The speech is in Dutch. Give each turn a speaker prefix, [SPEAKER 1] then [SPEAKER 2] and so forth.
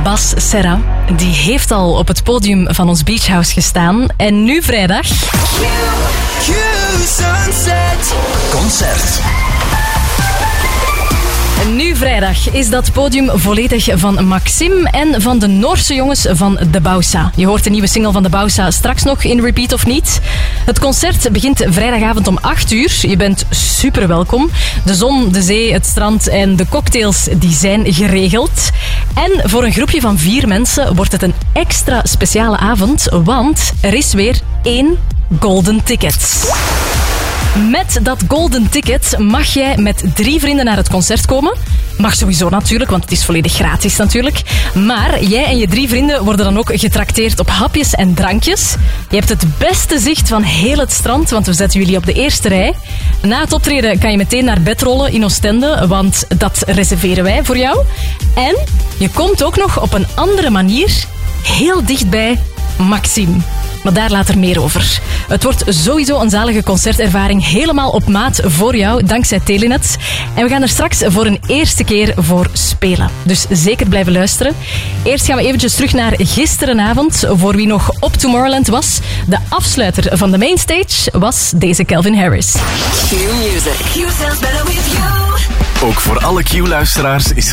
[SPEAKER 1] Bas Serra, die heeft al op het podium van ons Beach House gestaan. En nu vrijdag...
[SPEAKER 2] Concert.
[SPEAKER 1] Nu vrijdag is dat podium volledig van Maxime en van de Noorse jongens van De Bausa. Je hoort de nieuwe single van De Bausa straks nog in Repeat of niet. Het concert begint vrijdagavond om 8 uur. Je bent super welkom. De zon, de zee, het strand en de cocktails die zijn geregeld. En voor een groepje van 4 mensen wordt het een extra speciale avond, want er is weer 1 golden ticket. Met dat golden ticket mag jij met 3 vrienden naar het concert komen. Mag sowieso natuurlijk, want het is volledig gratis natuurlijk. Maar jij en je 3 vrienden worden dan ook getrakteerd op hapjes en drankjes. Je hebt het beste zicht van heel het strand, want we zetten jullie op de eerste rij. Na het optreden kan je meteen naar bed rollen in Oostende, want dat reserveren wij voor jou. En je komt ook nog op een andere manier heel dichtbij Maxime. Maar daar later meer over. Het wordt sowieso een zalige concertervaring, helemaal op maat voor jou, dankzij Telenet. En we gaan er straks voor een eerste keer voor spelen. Dus zeker blijven luisteren. Eerst gaan we eventjes terug naar gisterenavond, voor wie nog op Tomorrowland was. De afsluiter van de mainstage was deze Calvin Harris.
[SPEAKER 3] Q Music. Q sounds better with you.
[SPEAKER 2] Ook voor alle Q-luisteraars is